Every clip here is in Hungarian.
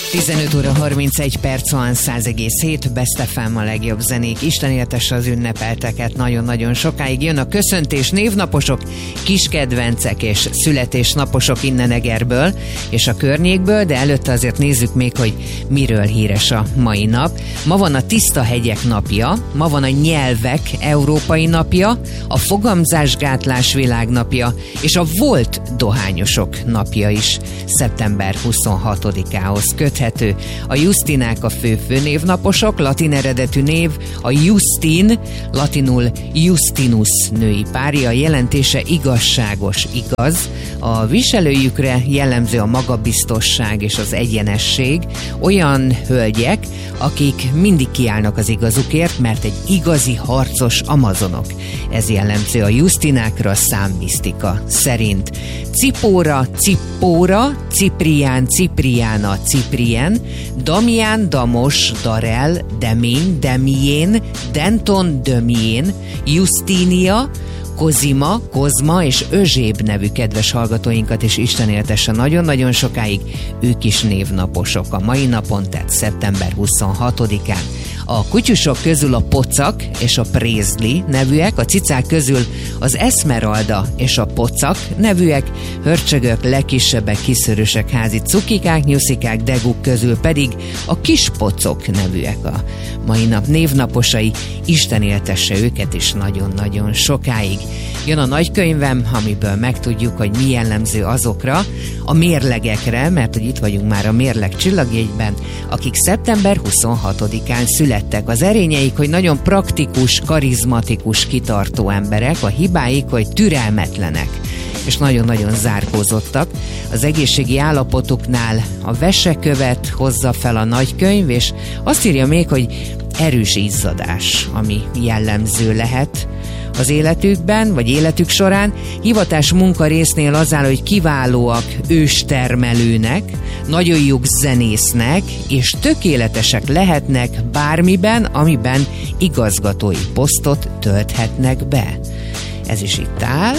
15 óra 31 perc van, 100,7 Best FM a legjobb zenék. Isten éltesse az ünnepelteket nagyon-nagyon sokáig. Jön a köszöntés, névnaposok, kiskedvencek és születésnaposok innen Egerből és a környékből, de előtte azért nézzük még, hogy miről híres a mai nap. Ma van a Tiszta hegyek napja, ma van a Nyelvek Európai Napja, a Fogamzásgátlás világnapja és a Volt dohányosok napja is szeptember 26-ához köthető. A Justinák a fő névnaposok, latin eredetű név a Justin, latinul Justinus női párja, jelentése igazságos, igaz. A viselőjükre jellemző a magabiztosság és az egyenesség. Olyan hölgyek, akik mindig kiállnak az igazukért, mert egy igazi harcos amazonok. Ez jellemző a Justinákra számmisztika szerint. Cipóra, Cippóra, Ciprián, Cipriána, Ciprien, Damián, Damos, Darel, Demény, Demién, Denton, Dömién, Justínia, Kozima, Kozma és Özséb nevű kedves hallgatóinkat is Isten éltesse nagyon-nagyon sokáig, ők is névnaposok a mai napon, tehát szeptember 26-án. A kutyusok közül a pocak és a prézli nevűek, a cicák közül az eszmeralda és a pocak nevűek, hörcsögök, legkisebbek, kiszörösek, házi cukikák, nyuszikák, deguk közül pedig a kispocok nevűek a mai nap névnaposai. Isten éltesse őket is nagyon-nagyon sokáig. Jön a nagykönyvem, amiből megtudjuk, hogy mi jellemző azokra a mérlegekre, mert hogy itt vagyunk már a mérleg csillagjegyben, akik szeptember 26-án születtek. Az erényeik, hogy nagyon praktikus, karizmatikus, kitartó emberek, a hibáik, hogy türelmetlenek és nagyon-nagyon zárkózottak. Az egészségi állapotuknál a vesekövet hozza fel a nagykönyv, és azt írja még, hogy erős izzadás, ami jellemző lehet az életükben, vagy életük során. Hivatás munkarésznél az áll, hogy kiválóak őstermelőnek, nagyon jók zenésznek, és tökéletesek lehetnek bármiben, amiben igazgatói posztot tölthetnek be. Ez is itt áll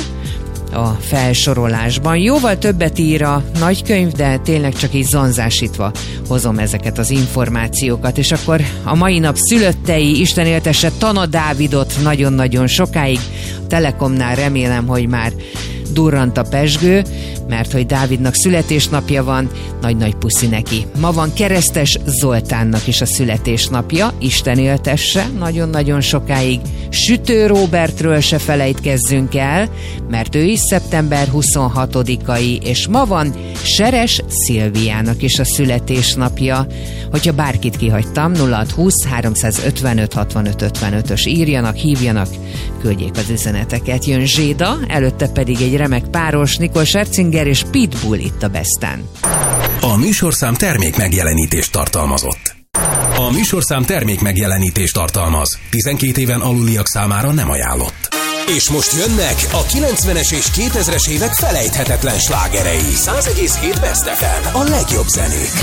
a felsorolásban. Jóval többet ír a nagykönyv, de tényleg csak így zanzásítva hozom ezeket az információkat. És akkor a mai nap szülöttei, Isten éltesse Tana Dávidot nagyon-nagyon sokáig. A Telekomnál remélem, hogy már durrant a pezsgő, mert hogy Dávidnak születésnapja van, nagy-nagy puszi neki. Ma van Keresztes Zoltánnak is a születésnapja, Isten éltesse nagyon-nagyon sokáig. Sütő Róbertről se felejtkezzünk el, mert ő is szeptember 26-ai, és ma van Seres Szilviának is a születésnapja. Hogyha bárkit kihagytam, 0620 355 65 55-ös írjanak, hívjanak, küldjék az üzeneteket. Jön Zséda, előtte pedig egy remek páros, Nicole Scherzinger és Pitbull itt a Besten. A műsorszám termék megjelenítést tartalmazott. A műsorszám termék megjelenítést tartalmaz. 12 éven aluliak számára nem ajánlott. És most jönnek a 90-es és 2000-es évek felejthetetlen slágerei. 100,7 Best FM, a legjobb zenék.